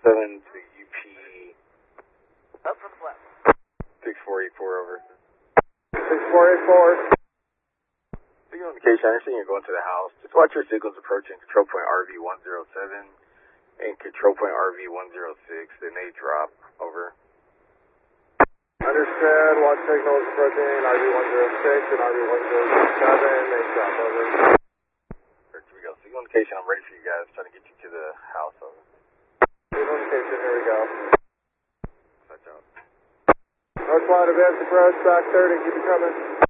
107 to UP. Up for the flat. 6484 over. 6484. Signal indication, I understand you're going to the house. Just watch your signals approaching control point RV107 and control point RV106. They may drop. Over. Understood. Watch signals approaching RV106 and RV107. They drop. Over. Here we go. Signal indication, I'm ready for you guys. Trying to get you to the house. Over. Signal indication, here we go. Watch out. North line advance approach, back 30. Keep it coming.